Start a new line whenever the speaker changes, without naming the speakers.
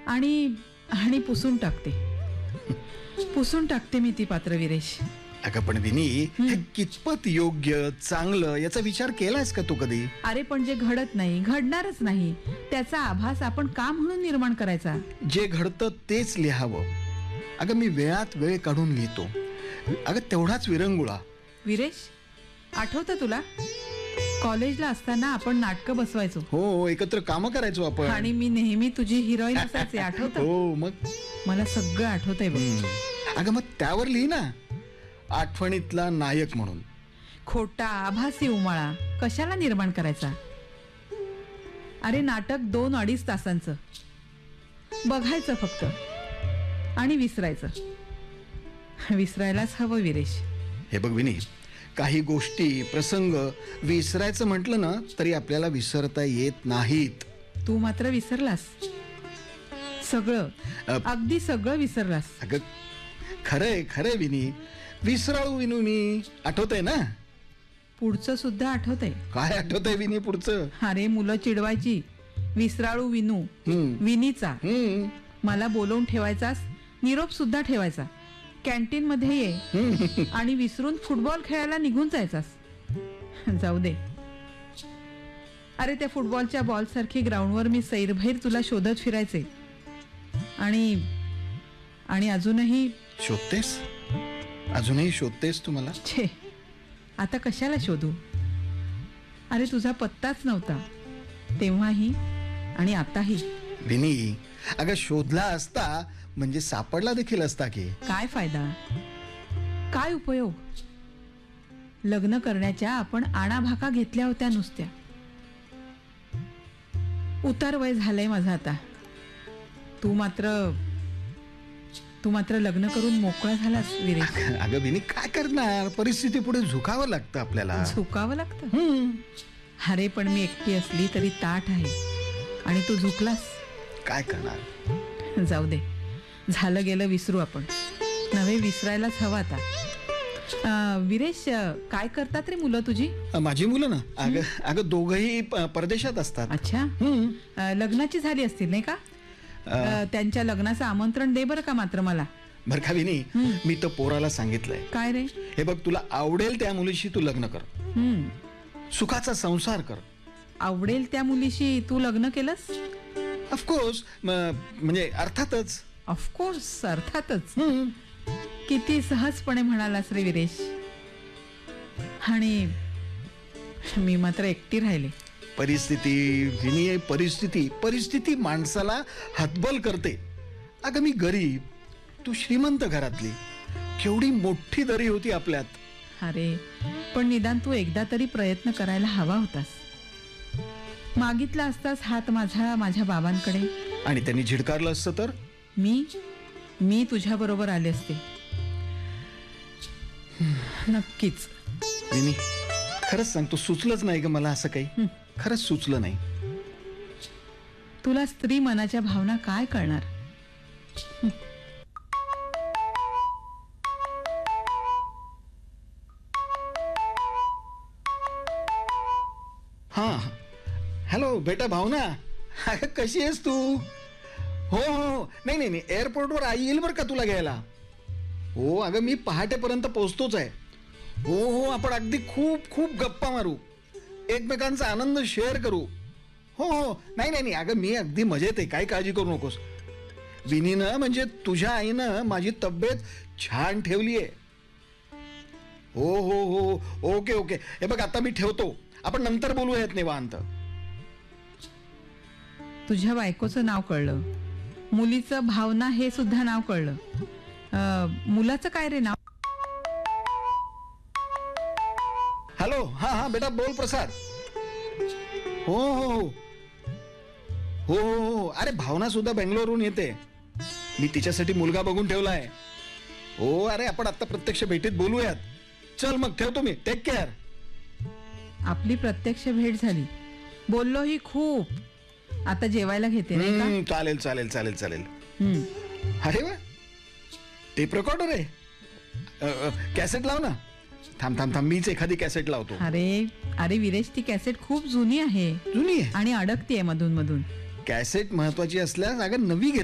आणि आणि पुसून टाकते मी ती पात्र विरेश.
अगं पण विनी, हे कितपत योग्य चांगलं याचा विचार केलायस का तू कधी?
अरे पण जे घडत नाही, घडणारच नाही, त्याचा आभास आपण का म्हणून निर्माण करायचा?
जे घडतं तेच लिहावं. अगं मी वेळात वेळ काढून लिहितो. अगं तेवढाच विरंगुळा.
विरेश, आठवतं तुला कॉलेजला असताना आपण नाटकं बसवायचो?
हो, एकत्र कामं करायचो आपण.
आणि मी नेहमी तुझी हिरोईन असायचे, आठवतं?
हो मग
मला सगळं आठवतंय बघ.
अगं मग त्यावर लिही ना, आठवणीतला नायक म्हणून.
खोटा आभासी उमाळा कशाला निर्माण करायचा? अरे नाटक 2-2.5 तासांचं बघायचं फक्त आणि विसरायचं. विसरायलाच हवं विरेश.
हे बघ विनी, काही गोष्टी प्रसंग विसरायचं म्हटलं ना तरी आपल्याला विसरता येत नाहीत.
तू मात्र विसरलास सगळं, अगदी सगळं विसरलास.
अगं खरंय विनी, विसराळू विनू मी. आठवतंय ना?
पुढचं सुद्धा आठवतंय.
काय आठवतंय विनी पुढचं?
अरे मुलं चिडवायची, विसराळू विनू, विनीचा. मला बोलवून ठेवायचास, निरोप सुद्धा ठेवायचा. कॅन्टीन मध्ये ये आणि विसरून फुटबॉल खेळायला निघून जायचास. जाऊ दे. अरे त्या फुटबॉलच्या बॉल सारखी ग्राउंडवर मी सैरभैर तुला शोधत फिरायचे. आणि अजूनही
शोधतेस? अजूनही शोधतेस तू मला?
छे, आता कशाला शोधू? अरे तुझा पत्ताच नव्हता तेव्हाही आणि आताही.
विनी, अगं शोधला असता म्हणजे सापडला देखील असता की.
काय फायदा, काय उपयोग? लग्न करण्याच्या आपण आणाभाका घेतल्या होत्या नुसत्या. उतार वय झालंय माझं आता. तू मात्र लग्न करून मोकळा झालास विरेश.
अगं विनी, काय करणार, परिस्थिती पुढे झुकावं लागतं आपल्याला.
झुकावं लागतं? अरे पण मी एकटी असली तरी ताठ आहे आणि तू झुकलास.
काय करणार?
जाऊ दे, झालं गेलं विसरू आपण. नव्हे, विसरायलाच हवं आता. विरेश, काय करतात रे मुलं तुझी?
माझी मुलं ना, अगं दोघही परदेशात असतात.
अच्छा, लग्नाची झाली असतील नाही का? त्यांच्या लग्नाचं आमंत्रण दे बरं का मात्र मला.
बरं का विनी, मी तर पोराला सांगितलंय.
काय रे?
हे बघ, तुला आवडेल त्या मुलीशी तू लग्न कर, सुखाचा संसार कर.
आवडेल त्या मुलीशी तू लग्न केलंस?
ऑफकोर्स, म्हणजे अर्थातच.
ऑफकोर्स, अर्थातच. किती सहजपणे म्हणालास रे विरेश. आणि मी मात्र एकटी राहिले. परिस्थिती माणसाला हतबल करते. अगं मी गरीब, तू श्रीमंत घरातली. केवढी मोठी दरी होती आपल्यात. अरे पण निदान तू एकदा तरी प्रयत्न करायला हवा होतास. मागितला असतास हात माझ्या बाबांकडे.
आणि त्यांनी झिडकारलं असतं तर
मी तुझ्या बरोबर आले असते. नक्कीच.
विनी, खरंच सांगतो, सुचलंच नाही ग मला असं काही. खरंच सुचलं नाही.
तुला स्त्री मनाच्या भावना काय कळणार?
हा, हॅलो बेटा भावना, कशी आहेस तू? हो, नाही, एअरपोर्टवर आई येईल बरं का तुला घ्यायला. हो अगं, मी पहाटेपर्यंत पोहोचतोच आहे. हो, आपण अगदी खूप गप्पा मारू, एकमेकांचा आनंद शेअर करू. हो, नाही, अगं मी अगदी मजेत आहे, काही काळजी करू नकोस. विनीनं, म्हणजे तुझ्या आईनं माझी तब्येत छान ठेवली आहे. हो, ओके. हे बघ, आता मी ठेवतो, आपण नंतर बोलूयात निवांत.
तुझ्या बायकोचं नाव कळलं, मुलीचं भावना हे सुद्धा नाव कळलं. मुलाचं काय रे नाव?
हॅलो, हा बेटा बोल प्रसाद. हो, अरे भावना सुद्धा बेंगलोरहून येते. मी तिच्यासाठी मुलगा बघून ठेवलाय. हो, अरे आपण आता प्रत्यक्ष भेटीत बोलूयात. चल मग ठेवतो मी, टेक केअर.
आपली प्रत्यक्ष भेट झाली, बोललोही खूप. आता जेवायला घेते नाही का?
चालेल. अरे वा, टेप रेकॉर्डर आहे. कॅसेट लाव ना. थांब, मीच एखादी कॅसेट लावतो.
अरे विरेश, ती कॅसेट खूप जुनी आहे
आणि
अडकतीये मधून.
कॅसेट महत्वाची असल्यास अगं नवी